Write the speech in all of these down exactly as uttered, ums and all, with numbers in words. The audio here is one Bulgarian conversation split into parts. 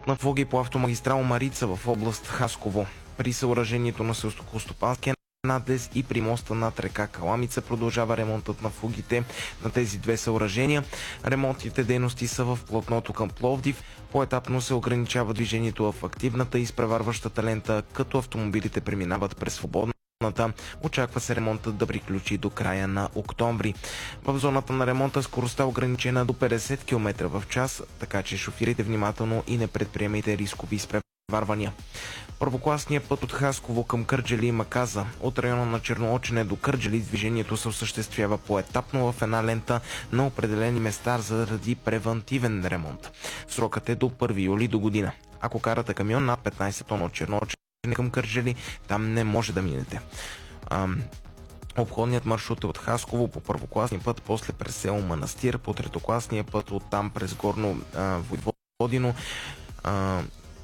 на влоги по автомагистрала Марица в област Хасково. При съоръжението на селскостопанския надлез и при моста над река Каламица продължава ремонтът на фугите на тези две съоръжения. Ремонтните дейности са в платното към Пловдив. Поетапно се ограничава движението в активната и изпреварващата лента, като автомобилите преминават през свободна. Очаква се ремонтът да приключи до края на октомври. В зоната на ремонта скоростта е ограничена до петдесет километра в час, така че шофирайте внимателно и не предприемайте рискови изпреварвания. Първокласният път от Хасково към Кърджали и Маказа от района на Черноочене до Кърджали движението се осъществява поетапно в една лента на определени места заради превантивен ремонт. Срокът е до първи юли до година. Ако карате камион над петнайсет тона от Черноочене към Кърджали, там не може да минете. Ам... Обходният маршрут е от Хасково по първокласния път, после през село Манастир, по третокласния път от там през Горно а, Войводино, а,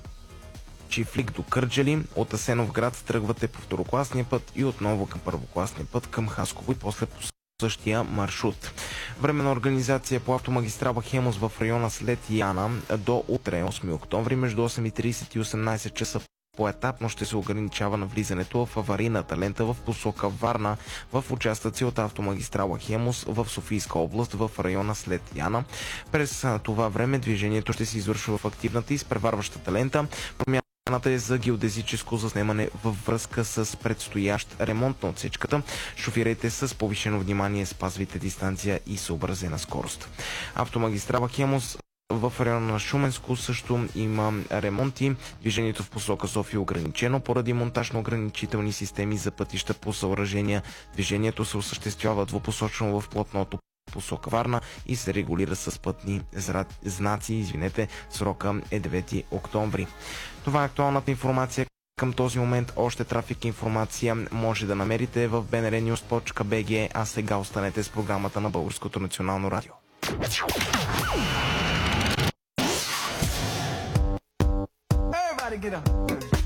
Чифлик до Кърджали. От Асеновград тръгвате по второкласния път и отново към първокласния път към Хасково и после по същия маршрут. Временна организация по автомагистрала Хемус в района след Яна до утре, осми октомври, между осем и трийсет и осемнайсет часа. Поетапно ще се ограничава на влизането в аварийната лента в посока Варна в участъци от автомагистрала Хемус в Софийска област в района след Яна. През това време движението ще се извършва в активната и изпреварващата лента. Промяната е за геодезическо заснемане във връзка с предстоящ ремонт на отсечката. Шофирайте с повишено внимание, спазвайте дистанция и съобразена скорост. Автомагистрала Хемус в района на Шуменско също има ремонти. Движението в посока София е ограничено поради монтаж на ограничителни системи за пътища по съоръжения. Движението се осъществява двупосочно в платното посока Варна и се регулира с пътни знаци. Извинете, срока е девети октомври. Това е актуалната информация към този момент. Още трафик и информация може да намерите в би ен ар нюз точка би джи, а сега останете с програмата на Българското национално радио. Get up.